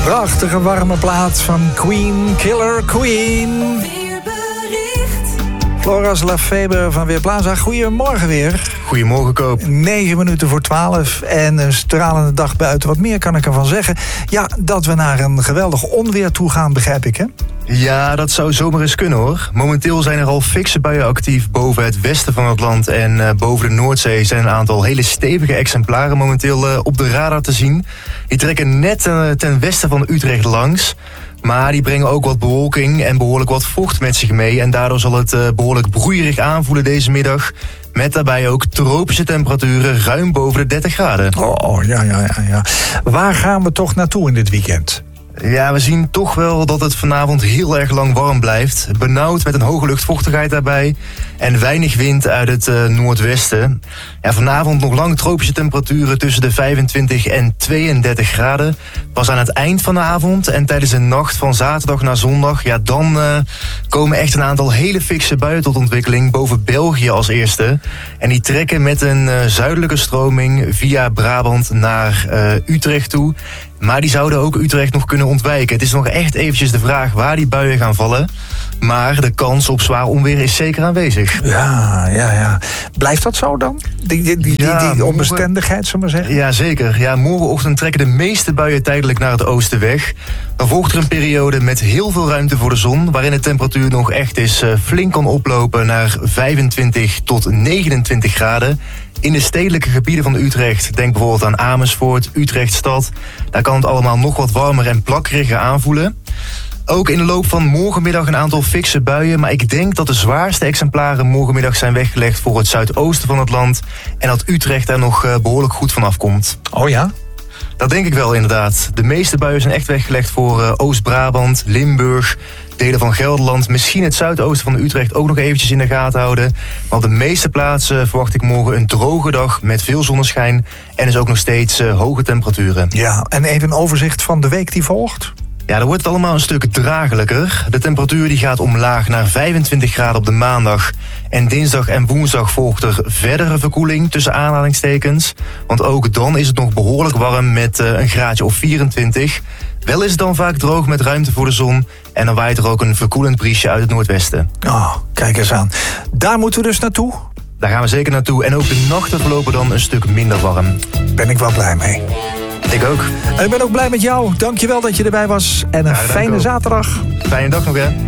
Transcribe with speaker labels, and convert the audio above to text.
Speaker 1: Prachtige warme plaat van Queen, Killer Queen. Floris Lefebvre van Weerplaza. Goedemorgen weer.
Speaker 2: Goedemorgen, Koop.
Speaker 1: 9:09 en een stralende dag buiten. Wat meer kan ik ervan zeggen? Ja, dat we naar een geweldig onweer toe gaan, begrijp ik, hè?
Speaker 2: Ja, dat zou zomaar eens kunnen, hoor. Momenteel zijn er al fikse buien actief boven het westen van het land. En boven de Noordzee zijn een aantal hele stevige exemplaren momenteel op de radar te zien. Die trekken net ten westen van Utrecht langs. Maar die brengen ook wat bewolking en behoorlijk wat vocht met zich mee. En daardoor zal het behoorlijk broeierig aanvoelen deze middag. Met daarbij ook tropische temperaturen ruim boven de 30 graden.
Speaker 1: Oh, ja. Waar gaan we toch naartoe in dit weekend?
Speaker 2: Ja, we zien toch wel dat het vanavond heel erg lang warm blijft. Benauwd met een hoge luchtvochtigheid daarbij. En weinig wind uit het noordwesten. Ja, vanavond nog lang tropische temperaturen tussen de 25 en 32 graden. Pas aan het eind van de avond en tijdens de nacht van zaterdag naar zondag... ja, dan komen echt een aantal hele fikse buien tot ontwikkeling boven België als eerste. En die trekken met een zuidelijke stroming via Brabant naar Utrecht toe. Maar die zouden ook Utrecht nog kunnen ontwijken. Het is nog echt eventjes de vraag waar die buien gaan vallen. Maar de kans op zwaar onweer is zeker aanwezig.
Speaker 1: Ja. Blijft dat zo dan? Die onbestendigheid, zullen we maar zeggen?
Speaker 2: Ja, zeker. Ja, morgenochtend trekken de meeste buien tijdelijk naar het oosten weg. Dan volgt er een periode met heel veel ruimte voor de zon... waarin de temperatuur nog echt eens flink kan oplopen naar 25 tot 29 graden... In de stedelijke gebieden van Utrecht, denk bijvoorbeeld aan Amersfoort, Utrechtstad... daar kan het allemaal nog wat warmer en plakkeriger aanvoelen. Ook in de loop van morgenmiddag een aantal fikse buien... maar ik denk dat de zwaarste exemplaren morgenmiddag zijn weggelegd... voor het zuidoosten van het land... en dat Utrecht daar nog behoorlijk goed van afkomt.
Speaker 1: Oh ja?
Speaker 2: Dat denk ik wel, inderdaad. De meeste buien zijn echt weggelegd voor Oost-Brabant, Limburg... delen van Gelderland, misschien het zuidoosten van Utrecht ook nog eventjes in de gaten houden. Maar op de meeste plaatsen verwacht ik morgen een droge dag met veel zonneschijn... en dus ook nog steeds hoge temperaturen.
Speaker 1: Ja, en even een overzicht van de week die volgt.
Speaker 2: Ja, dan wordt het allemaal een stuk dragelijker. De temperatuur die gaat omlaag naar 25 graden op de maandag. En dinsdag en woensdag volgt er verdere verkoeling tussen aanhalingstekens. Want ook dan is het nog behoorlijk warm met een graadje of 24. Wel is het dan vaak droog met ruimte voor de zon. En dan waait er ook een verkoelend briesje uit het noordwesten.
Speaker 1: Oh, kijk eens aan. Daar moeten we dus naartoe?
Speaker 2: Daar gaan we zeker naartoe. En ook de nachten verlopen dan een stuk minder warm.
Speaker 1: Ben ik wel blij mee.
Speaker 2: Ik ook.
Speaker 1: En ik ben ook blij met jou. Dankjewel dat je erbij was. En een fijne zaterdag.
Speaker 2: Fijne dag nog, hè.